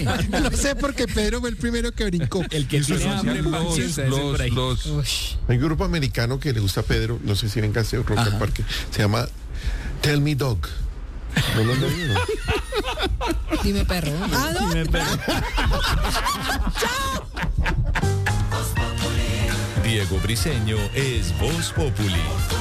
No sé por qué Pedro fue el primero que brincó. El que tiene hambre Hay un grupo americano que le gusta a Pedro, no sé si venga a hacer Rock al Parque, se llama Tell Me Dog. ¿No lo han oído? Dime perro. ¿no? Dime perro. Diego Briseño es Voz Populi.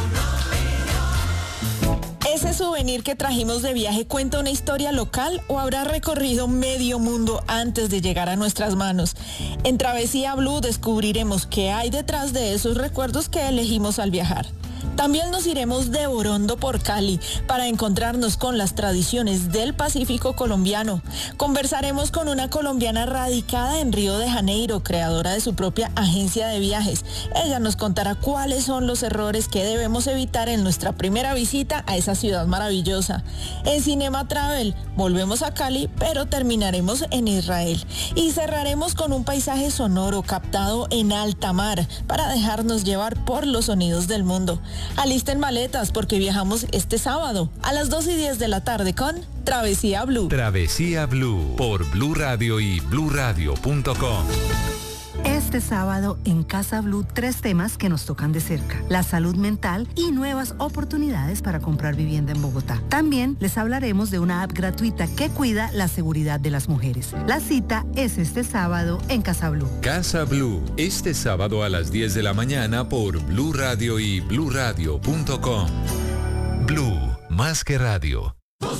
¿Ese souvenir que trajimos de viaje cuenta una historia local o habrá recorrido medio mundo antes de llegar a nuestras manos? En Travesía Blue descubriremos qué hay detrás de esos recuerdos que elegimos al viajar. También nos iremos de Orondo por Cali para encontrarnos con las tradiciones del Pacífico colombiano. Conversaremos con una colombiana radicada en Río de Janeiro, creadora de su propia agencia de viajes. Ella nos contará cuáles son los errores que debemos evitar en nuestra primera visita a esa ciudad maravillosa. En Cinema Travel volvemos a Cali, pero terminaremos en Israel. Y cerraremos con un paisaje sonoro captado en alta mar para dejarnos llevar por los sonidos del mundo. Alisten maletas porque viajamos este sábado a las 2:10 de la tarde con Travesía Blue. Travesía Blue por Blue Radio y bluradio.com. Este sábado en Casa Blue 3 temas que nos tocan de cerca: la salud mental y nuevas oportunidades para comprar vivienda en Bogotá. También les hablaremos de una app gratuita que cuida la seguridad de las mujeres. La cita es este sábado en Casa Blue. Casa Blue, este sábado a las 10 de la mañana por Blue Radio y bluradio.com. Blue, más que radio.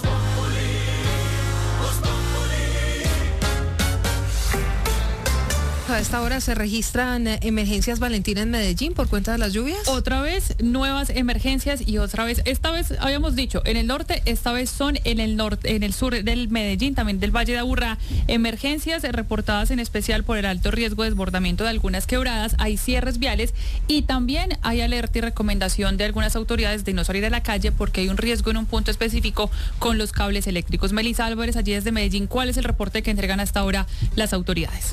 A esta hora se registran emergencias, Valentina, en Medellín por cuenta de las lluvias. Otra vez nuevas emergencias y otra vez, esta vez habíamos dicho en el norte, esta vez son en el norte, en el sur del Medellín, también del Valle de Aburrá, emergencias reportadas en especial por el alto riesgo de desbordamiento de algunas quebradas, hay cierres viales y también hay alerta y recomendación de algunas autoridades de no salir a la calle porque hay un riesgo en un punto específico con los cables eléctricos. Melissa Álvarez, allí desde Medellín, ¿cuál es el reporte que entregan hasta ahora las autoridades?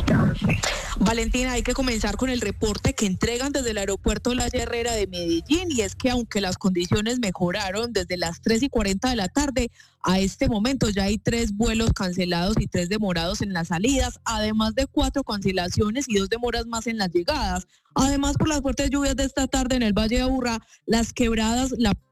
Valentina, hay que comenzar con el reporte que entregan desde el aeropuerto La Herrera de Medellín, y es que aunque las condiciones mejoraron desde las 3:40 de la tarde, a este momento ya hay 3 vuelos cancelados y 3 demorados en las salidas, además de 4 cancelaciones y 2 demoras más en las llegadas. Además, por las fuertes lluvias de esta tarde en el Valle de Aburrá, las quebradas,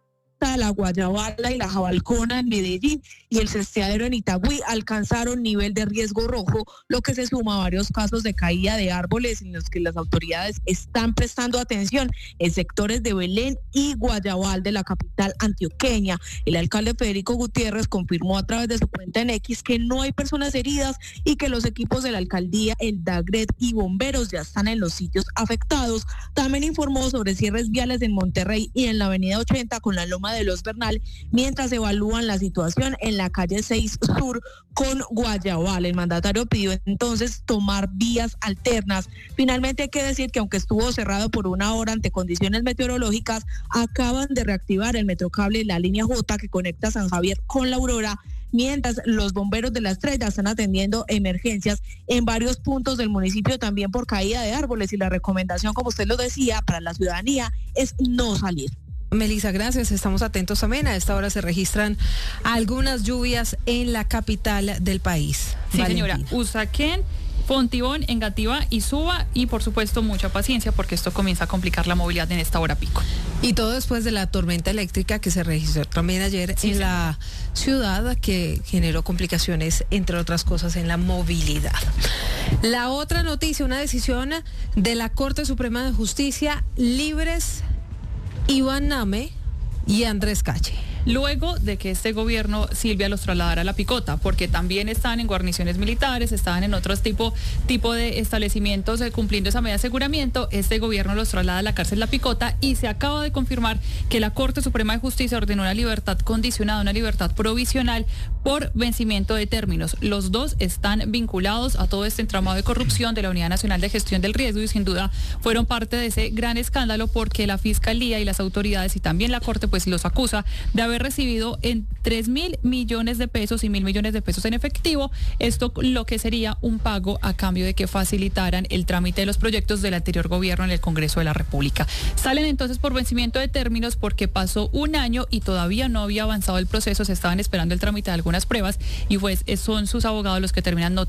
la Guayabala y la Jabalcona en Medellín y el Cesteadero en Itagüí alcanzaron nivel de riesgo rojo, lo que se suma a varios casos de caída de árboles en los que las autoridades están prestando atención en sectores de Belén y Guayabal de la capital antioqueña. El alcalde Federico Gutiérrez confirmó a través de su cuenta en X que no hay personas heridas y que los equipos de la alcaldía, el DAGRET y bomberos ya están en los sitios afectados. También informó sobre cierres viales en Monterrey y en la avenida 80 con la Loma de Los Bernal, mientras evalúan la situación en la calle 6 Sur con Guayabal. El mandatario pidió entonces tomar vías alternas. Finalmente hay que decir que aunque estuvo cerrado por una hora ante condiciones meteorológicas, acaban de reactivar el metrocable, la línea J que conecta San Javier con La Aurora, mientras los bomberos de La Estrella están atendiendo emergencias en varios puntos del municipio también por caída de árboles, y la recomendación, como usted lo decía, para la ciudadanía es no salir. Melissa, gracias. Estamos atentos también. A esta hora se registran algunas lluvias en la capital del país. Sí, Valentina. señora. Usaquén, Fontibón, Engativá y Suba, y por supuesto mucha paciencia porque esto comienza a complicar la movilidad en esta hora pico. Y todo después de la tormenta eléctrica que se registró también ayer en la ciudad, que generó complicaciones, entre otras cosas, en la movilidad. La otra noticia, una decisión de la Corte Suprema de Justicia: libres Iván Name y Andrés Calle. Luego de que este gobierno, Silvia, los trasladara a La Picota, porque también estaban en guarniciones militares, estaban en otros tipo de establecimientos cumpliendo esa medida de aseguramiento, este gobierno los traslada a la cárcel La Picota y se acaba de confirmar que la Corte Suprema de Justicia ordenó una libertad condicionada, una libertad provisional por vencimiento de términos. Los dos están vinculados a todo este entramado de corrupción de la Unidad Nacional de Gestión del Riesgo y sin duda fueron parte de ese gran escándalo porque la Fiscalía y las autoridades y también la Corte pues los acusa de haber recibido en 3.000 millones de pesos y 1.000 millones de pesos en efectivo, esto lo que sería un pago a cambio de que facilitaran el trámite de los proyectos del anterior gobierno en el Congreso de la República. Salen entonces por vencimiento de términos porque pasó un año y todavía no había avanzado el proceso, se estaban esperando el trámite de algunas pruebas y pues son sus abogados los que terminan